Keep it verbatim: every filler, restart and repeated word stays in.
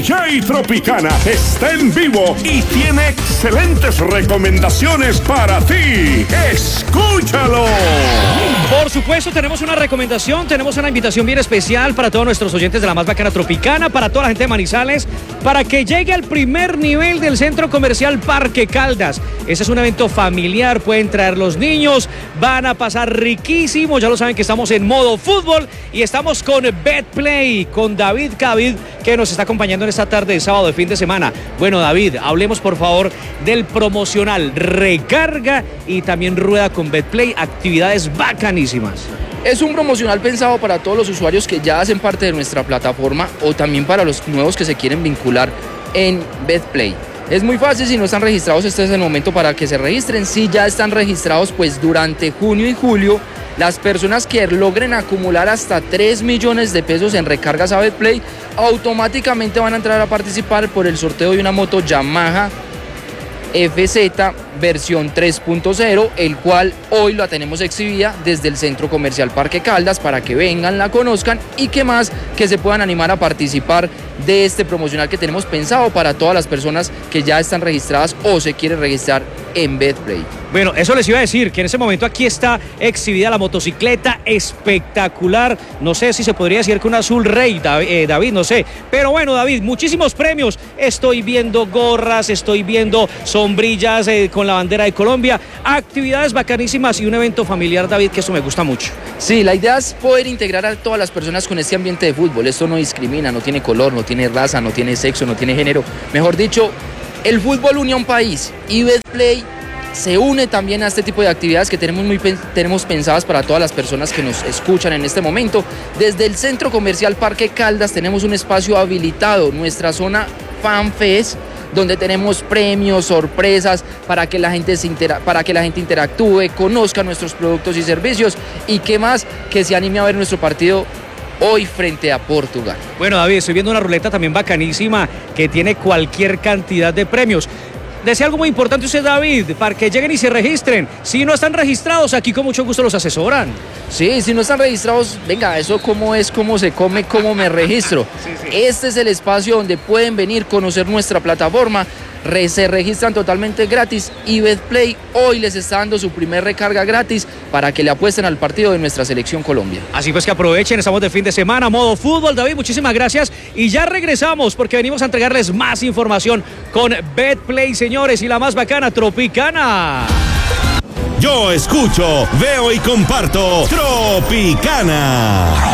Jay Tropicana está en vivo y tiene excelentes recomendaciones para ti. ¡Escúchalo! Por supuesto, tenemos una recomendación, tenemos una invitación bien especial para todos nuestros oyentes de la más bacana Tropicana, para toda la gente de Manizales, para que llegue al primer nivel del Centro Comercial Parque Caldas. Ese es un evento familiar, pueden traer los niños, van a pasar riquísimo. Ya lo saben que estamos en modo fútbol y estamos con Betplay, con David Cavid, que nos está acompañando en esta tarde de sábado de fin de semana. Bueno, David, hablemos por favor del promocional Recarga y también rueda con Betplay, actividades bacanísimas. Es un promocional pensado para todos los usuarios que ya hacen parte de nuestra plataforma o también para los nuevos que se quieren vincular en Betplay. Es muy fácil, si no están registrados, este es el momento para que se registren. Si ya están registrados, pues durante junio y julio, las personas que logren acumular hasta tres millones de pesos en recargas a Betplay, automáticamente van a entrar a participar por el sorteo de una moto Yamaha F Z versión tres punto cero, el cual hoy la tenemos exhibida desde el Centro Comercial Parque Caldas para que vengan, la conozcan y que más que se puedan animar a participar de este promocional que tenemos pensado para todas las personas que ya están registradas o se quieren registrar en Betplay. Bueno, eso les iba a decir, que en ese momento aquí está exhibida la motocicleta espectacular. No sé si se podría decir que un azul rey, David, eh, David, no sé. Pero bueno, David, muchísimos premios. Estoy viendo gorras, estoy viendo sombrillas eh, con la bandera de Colombia. Actividades bacanísimas y un evento familiar, David, que eso me gusta mucho. Sí, la idea es poder integrar a todas las personas con este ambiente de fútbol. Esto no discrimina, no tiene color, no tiene raza, no tiene sexo, no tiene género. Mejor dicho, el fútbol une a un país y Betplay se une también a este tipo de actividades que tenemos, muy, tenemos pensadas para todas las personas que nos escuchan en este momento. Desde el Centro Comercial Parque Caldas tenemos un espacio habilitado, nuestra zona FanFest, donde tenemos premios, sorpresas, para que la gente se intera- para que la gente interactúe, conozca nuestros productos y servicios y qué más, que se anime a ver nuestro partido hoy frente a Portugal. Bueno, David, estoy viendo una ruleta también bacanísima que tiene cualquier cantidad de premios. Decía algo muy importante usted, David, para que lleguen y se registren. Si no están registrados, aquí con mucho gusto los asesoran. Sí, si no están registrados, venga, eso cómo es, cómo se come, cómo me registro. Sí, sí. Este es el espacio donde pueden venir, conocer nuestra plataforma, re, se registran totalmente gratis y Betplay hoy les está dando su primer recarga gratis para que le apuesten al partido de nuestra selección Colombia. Así pues que aprovechen, estamos de fin de semana, modo fútbol. David, muchísimas gracias y ya regresamos porque venimos a entregarles más información con Betplay, señores, y la más bacana Tropicana. Yo escucho, veo y comparto Tropicana.